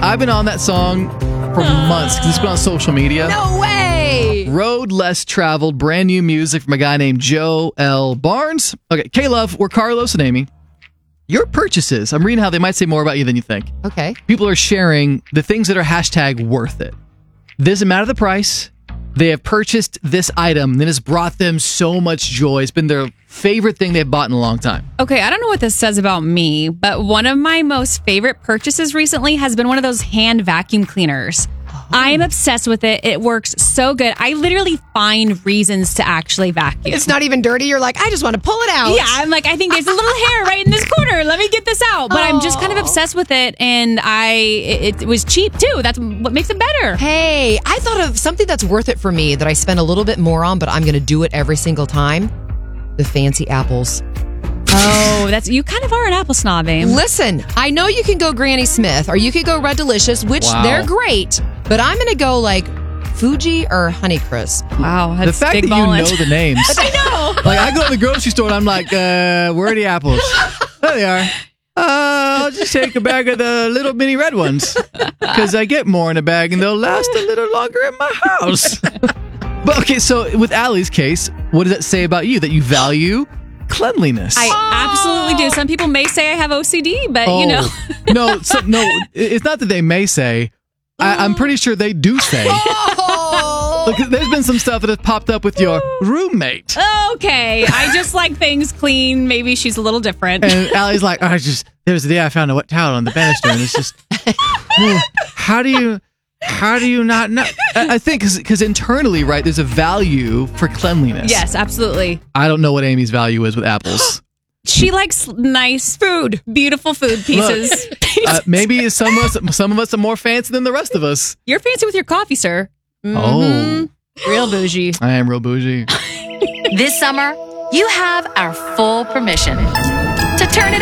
I've been on that song for months because it's been on social media. No way! Road Less Traveled, brand new music from a guy named Joe L. Barnes. Okay, K-Love, we're Carlos and Amy. Your purchases, I'm reading how they might say more about you than you think. Okay. People are sharing the things that are hashtag worth it. Doesn't matter the price. They have purchased this item that has brought them so much joy. It's been their favorite thing they've bought in a long time. Okay, I don't know what this says about me, but one of my most favorite purchases recently has been one of those hand vacuum cleaners. I am obsessed with it. It works so good. I literally find reasons to actually vacuum. It's not even dirty. You're like, I just want to pull it out. Yeah, I'm like, I think there's a little hair right in this corner. Let me get this out. But I'm just kind of obsessed with it, and it was cheap too. That's what makes it better. Hey, I thought of something that's worth it for me that I spend a little bit more on, but I'm going to do it every single time. The fancy apples. Oh, you kind of are an apple snob, Aim. Listen, I know you can go Granny Smith or you could go Red Delicious, which they're great, but I'm going to go like Fuji or Honeycrisp. Wow, that's the fact big that you ballin'. know the names. I know. Like, I go to the grocery store and I'm like, where are the apples? There they are. I'll just take a bag of the little mini red ones because I get more in a bag and they'll last a little longer in my house. But okay, so with Allie's case, what does that say about you? That you value cleanliness. I absolutely do. Some people may say I have OCD, but you know. No, it's not that they may say. I'm pretty sure they do say. Look, there's been some stuff that has popped up with your roommate. Okay, I just like things clean. Maybe she's a little different. And Allie's like, there was the day I found a wet towel on the banister, and it's just, how do you not know? I think because internally, right, there's a value for cleanliness. Yes, absolutely. I don't know what Amy's value is with apples. She likes nice food, beautiful food pieces. Look, maybe some of us are more fancy than the rest of us. You're fancy with your coffee, sir. Oh. Real bougie. I am real bougie. This summer, you have our full permission to turn it